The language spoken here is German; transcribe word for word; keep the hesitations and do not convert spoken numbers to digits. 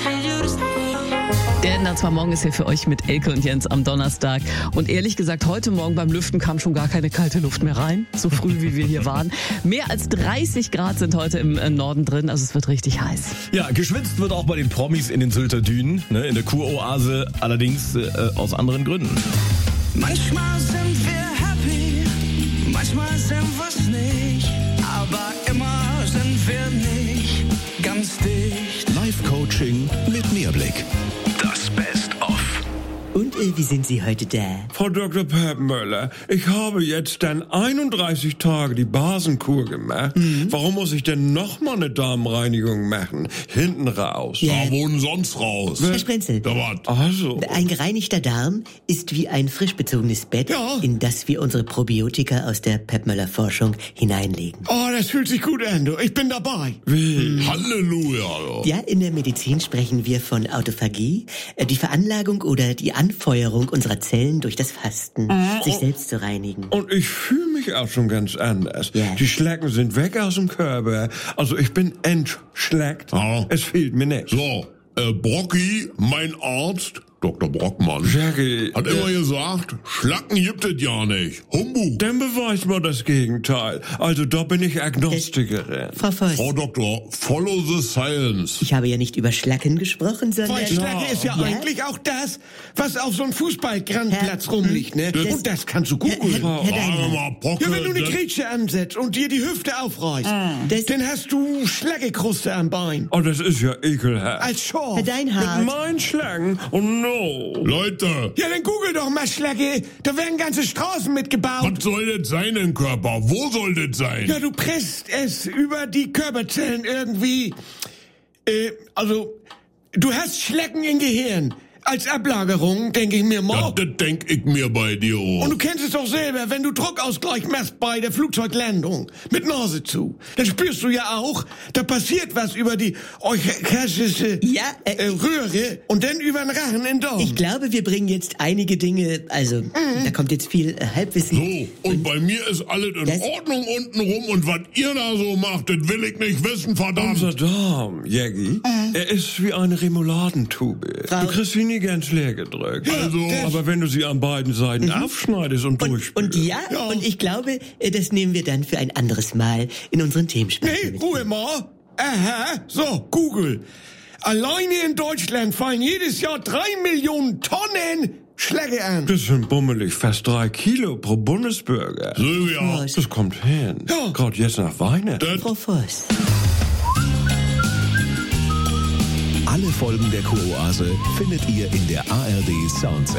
Der Ender Morgen ist hier für euch mit Elke und Jens am Donnerstag. Und ehrlich gesagt, heute Morgen beim Lüften kam schon gar keine kalte Luft mehr rein. So früh, wie wir hier waren. Mehr als dreißig Grad sind heute im Norden drin. Also es wird richtig heiß. Ja, geschwitzt wird auch bei den Promis in den Sylter Dünen, ne, in der Kuroase, allerdings äh, aus anderen Gründen. Manchmal sind wir happy, manchmal sind wir's nicht. Aber immer sind wir nicht ganz dicht. Live-Coaching mit Mehrblick. Das Best-of. Und äh, wie sind Sie heute da? Frau Doktor Peppmöller, ich habe jetzt dann einunddreißig Tage die Basenkur gemacht. Mhm. Warum muss ich denn nochmal eine Darmreinigung machen? Hinten raus. Ja. Da wohnen sonst raus. Herr Sprenzel, Da wat. Also. ein gereinigter Darm ist wie ein frisch bezogenes Bett, Ja. in das wir unsere Probiotika aus der Peppmöller-Forschung hineinlegen. Oh, das fühlt sich gut an, du. Ich bin dabei. Wie? Halleluja. Ja, in der Medizin sprechen wir von Autophagie, äh, die Veranlagung oder die Anfeuerung unserer Zellen durch das Fasten, sich selbst zu reinigen. Und ich fühle mich auch schon ganz anders. Ja. Die Schlecken sind weg aus dem Körper. Also ich bin entschleckt. Ja. Es fehlt mir nichts. So, äh, Brocki, mein Arzt, Doktor Brockmann, Jackie, hat immer gesagt, Schlacken gibt es ja nicht. Humbug. dann beweist mal das Gegenteil. Also da bin ich Agnostikerin. Frau Voss, Frau Doktor, follow the science. ich habe ja nicht über Schlacken gesprochen, sondern... Schlacke ist ja, Ja. eigentlich auch das, was auf so einem Fußballgrandplatz rumliegt, ne? Das- Und das kannst du Herr, googeln. Herr, Herr Sagen wir Deinhardt, mal, Brocke, Ja, wenn du eine das- Grätsche ansetzt und dir die Hüfte aufreißt, das, dann hast du Schlaggekruste am Bein. Oh, das ist ja ekelhaft. Als Schorf. Herr Deinhardt, Mein Schlangen? Oh no. Leute, Ja, dann google doch mal, Schlacke. Da werden ganze Straßen mitgebaut. was soll das sein im Körper? Wo soll das sein? Ja, du presst es über die Körperzellen irgendwie. Äh, also, du hast Schlecken im Gehirn. Als Ablagerung, denke ich mir Ja, mal. das denk ich mir bei dir auch. Und du kennst es doch selber, wenn du Druckausgleich machst bei der Flugzeuglandung mit Nase zu, dann spürst du ja auch, da passiert was über die euchastische Ja, äh, äh, Röhre und dann über den Rachen in den Darm. ich glaube, wir bringen jetzt einige Dinge, also, da kommt jetzt viel äh, Halbwissen. So, und bei mir ist alles in Das- Ordnung untenrum und was ihr da so macht, das will ich nicht wissen, verdammt. Unser Darm, Jackie, er ist wie eine Remouladentube. Frau- Du kriegst sie nie ganz leer gedrückt. Also- aber wenn du sie an beiden Seiten aufschneidest und, Und, durchspülst. und ja, und ich glaube, äh, das nehmen wir dann für ein anderes Mal in unseren Themenspielen. Nee, Ruhe mal. Aha, so, Google. Alleine in Deutschland fallen jedes Jahr drei Millionen Tonnen Schläge an. Das sind bummelig fast drei Kilo pro Bundesbürger. Silvia, Das kommt hin. Ja. Gerade jetzt nach Weihnachten. das Frau Voss. Alle Folgen der Kuroase findet ihr in der A R D Sounds